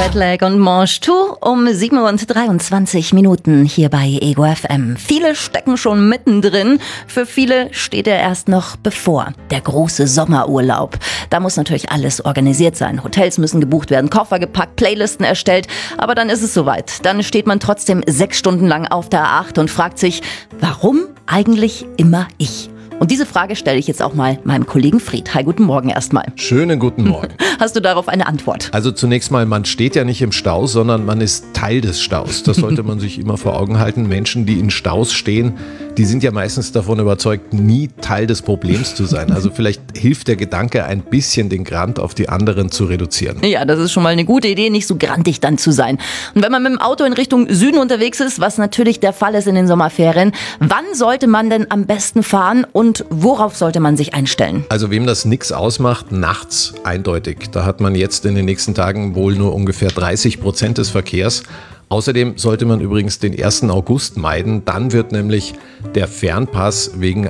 Jetlag und Mange Tout um 7:23 hier bei Ego FM. Viele stecken schon mittendrin, für viele steht er erst noch bevor. Der große Sommerurlaub. Da muss natürlich alles organisiert sein. Hotels müssen gebucht werden, Koffer gepackt, Playlisten erstellt. Aber dann ist es soweit. Dann steht man trotzdem 6 Stunden lang auf der A8 und fragt sich, warum eigentlich immer ich? Und diese Frage stelle ich jetzt auch mal meinem Kollegen Fried. Hi, guten Morgen erstmal. Schönen guten Morgen. Hast du darauf eine Antwort? Also zunächst mal, man steht ja nicht im Stau, sondern man ist Teil des Staus. Das sollte man sich immer vor Augen halten. Menschen, die in Staus stehen, die sind ja meistens davon überzeugt, nie Teil des Problems zu sein. Also vielleicht hilft der Gedanke, ein bisschen den Grant auf die anderen zu reduzieren. Ja, das ist schon mal eine gute Idee, nicht so grantig dann zu sein. Und wenn man mit dem Auto in Richtung Süden unterwegs ist, was natürlich der Fall ist in den Sommerferien, wann sollte man denn am besten fahren und worauf sollte man sich einstellen? Also wem das nichts ausmacht, nachts eindeutig. Da hat man jetzt in den nächsten Tagen wohl nur ungefähr 30% des Verkehrs. Außerdem sollte man übrigens den 1. August meiden. Dann wird nämlich der Fernpass wegen